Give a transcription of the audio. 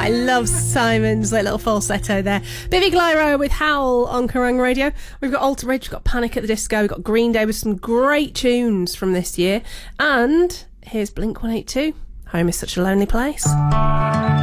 I love Simon's little falsetto there. Bibi Clyro with Howl on Kerrang Radio. We've got Alter Bridge, we've got Panic at the Disco, we've got Green Day with some great tunes from this year. And here's Blink-182, Home is Such a Lonely Place.